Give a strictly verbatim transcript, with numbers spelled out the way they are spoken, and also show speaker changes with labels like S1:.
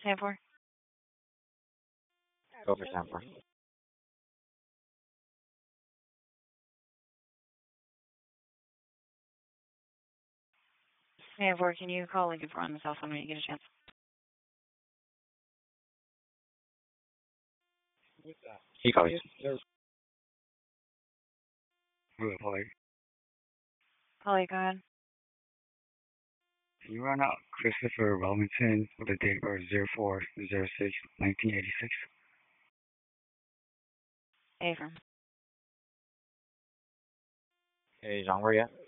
S1: ten four.
S2: Go for ten four.
S1: ten four, can you call Lincoln for on the cell phone when you get a chance?
S2: He calls.
S1: Polly, go ahead.
S3: Can you run out Christopher Robinson with a date of birth zero four zero six nineteen eighty six?
S1: Affirm.
S2: Hey, John, where you at?